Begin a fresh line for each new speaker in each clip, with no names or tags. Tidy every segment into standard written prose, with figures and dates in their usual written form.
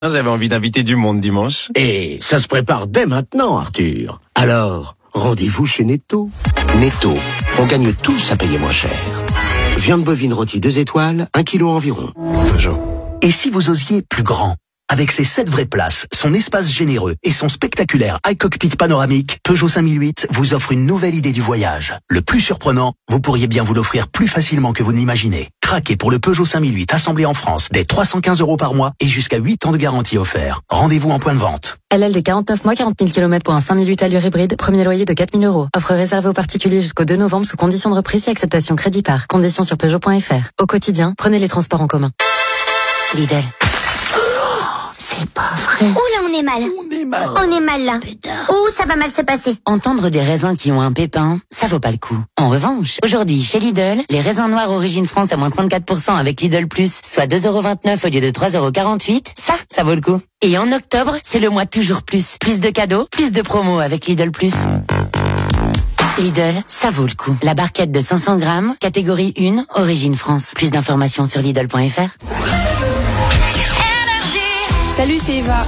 J'avais envie d'inviter du monde dimanche.
Et ça se prépare dès maintenant, Arthur. Alors, rendez-vous chez Netto. Netto, on gagne tous à payer moins cher. Viande bovine rôtie 2 étoiles, 1 kilo environ. Peugeot.
Et si vous osiez plus grand? Avec ses 7 vraies places, son espace généreux et son spectaculaire iCockpit panoramique, Peugeot 5008 vous offre une nouvelle idée du voyage. Le plus surprenant, vous pourriez bien vous l'offrir plus facilement que vous ne l'imaginez. Craquez pour le Peugeot 5008 assemblé en France dès 315 € par mois et jusqu'à 8 ans de garantie offert. Rendez-vous en point de vente.
LL des 49 mois, 40 000 km pour un 5008 allure hybride, premier loyer de 4 000 €. Offre réservée aux particuliers jusqu'au 2 novembre sous condition de reprise et acceptation crédit par. Conditions sur Peugeot.fr. Au quotidien, prenez les transports en commun. Lidl.
C'est pas vrai. Ouh là, on est mal. On est mal là. Ouh, ça va mal se passer.
Entendre des raisins qui ont un pépin, ça vaut pas le coup. En revanche, aujourd'hui, chez Lidl, les raisins noirs origine France à moins 34% avec Lidl Plus, soit 2,29 € au lieu de 3,48 €, ça vaut le coup. Et en octobre, c'est le mois toujours plus. Plus de cadeaux, plus de promos avec Lidl Plus. Lidl, ça vaut le coup. La barquette de 500 grammes, catégorie 1, origine France. Plus d'informations sur Lidl.fr.
Salut, c'est Eva.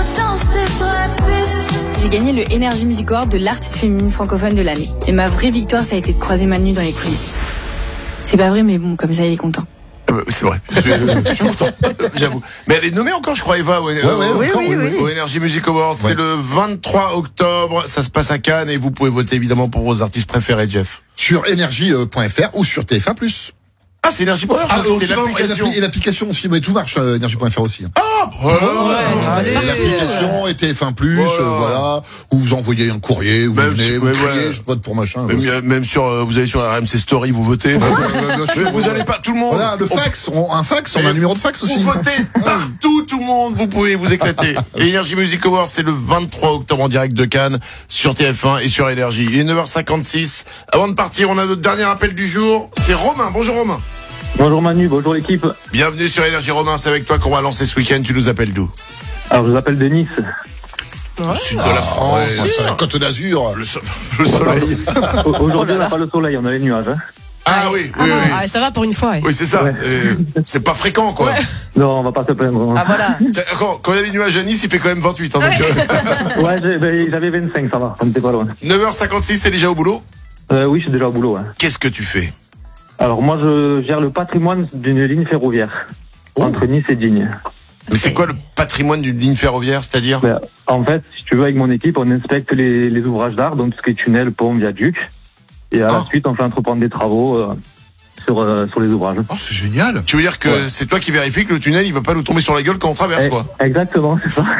J'ai gagné le Energy Music Award de l'artiste féminine francophone de l'année. Et ma vraie victoire, ça a été de croiser Manu dans les coulisses. C'est pas vrai, mais bon, comme ça, il est content.
C'est vrai, je suis content, j'avoue. Mais elle est nommée encore, je crois, Eva, au Energy Music Awards. C'est le 23 octobre, ça se passe à Cannes et vous pouvez voter évidemment pour vos artistes préférés, Jeff.
Sur energy.fr ou sur TF1+.
Ah, c'est Energy.fr, c'est l'application.
Et l'application aussi, mais tout marche, Energy.fr aussi.
Ah,
l'application et TF1+, voilà, où vous envoyez un courrier, vous venez, vous criez, je vote pour machin.
Même sur, vous allez sur RMC Story, vous votez. Vous allez pas, tout le monde.
Voilà, le fax, on a un numéro de fax aussi.
Vous votez partout, tout le monde, vous pouvez vous éclater. Et Energy Music Awards, c'est le 23 octobre en direct de Cannes, sur TF1 et sur Energy. Il est 9h56. Avant de partir, on a notre dernier appel du jour. C'est Romain. Bonjour Romain.
Bonjour Manu, bonjour l'équipe.
Bienvenue sur Énergie. Romain, c'est avec toi qu'on va lancer ce week-end. Tu nous appelles d'où?
Alors je vous appelle de Nice.
Au sud de la France,
sur la Côte d'Azur.
Le soleil.
Aujourd'hui on n'a pas le soleil, on a les nuages.
Ah oui.
Ah, ça va pour une fois.
Oui, c'est ça.
Ouais.
C'est pas fréquent, quoi.
Ouais.
Non, on va pas se plaindre.
Ah voilà.
Quand il y a les nuages à Nice, il fait quand même 28. Hein, donc,
Ouais, j'avais 25, ça va, on n'était pas loin.
9h56, t'es déjà au boulot?
Oui, je suis déjà au boulot. Hein.
Qu'est-ce que tu fais?
Alors moi je gère le patrimoine d'une ligne ferroviaire entre Nice et Digne.
Mais c'est quoi le patrimoine d'une ligne ferroviaire, c'est-à-dire?
En fait, si tu veux, avec mon équipe, on inspecte les ouvrages d'art, donc tout ce qui est tunnel, pont, viaduc. Et à la suite, on fait entreprendre des travaux sur les ouvrages.
Oh, c'est génial.
Tu veux dire que c'est toi qui vérifies que le tunnel, il va pas nous tomber sur la gueule quand on traverse, quoi?
Exactement, c'est ça.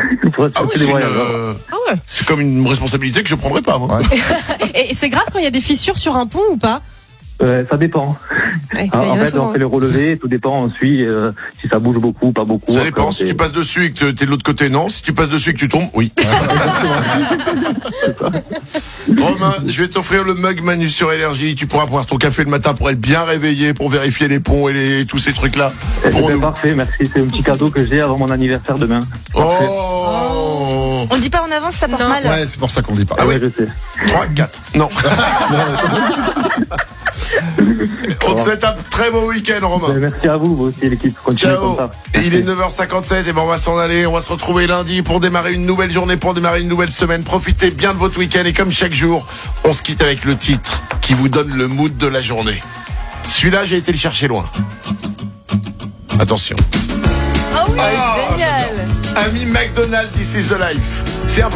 C'est comme une responsabilité que je prendrais pas, moi.
Et c'est grave quand il y a des fissures sur un pont ou pas?
Ça dépend. En fait, on fait le relevé, tout dépend, on suit si ça bouge beaucoup, pas beaucoup.
Ça dépend, si tu passes dessus et que t'es de l'autre côté, non. Si tu passes dessus et que tu tombes, oui. Romain, je vais t'offrir le mug Manu sur Énergie. Tu pourras boire ton café le matin pour être bien réveillé, pour vérifier les ponts et tous ces trucs-là.
Parfait, merci. C'est un petit cadeau que j'ai avant mon anniversaire demain.
On dit pas en avance, ça part mal.
Ouais, c'est pour ça qu'on dit pas.
Ah oui,
je sais.
3, 4. Non. On te souhaite un très beau week-end, Romain.
Merci à vous aussi l'équipe. Continuez comme ça.
Il est 9h57 et on va s'en aller. On va se retrouver lundi pour démarrer une nouvelle journée, pour démarrer une nouvelle semaine. Profitez bien de votre week-end et comme chaque jour, on se quitte avec le titre qui vous donne le mood de la journée. Celui-là, j'ai été le chercher loin. Attention.
Ah oui, génial.
Ami McDonald, This is the Life. C'est un peu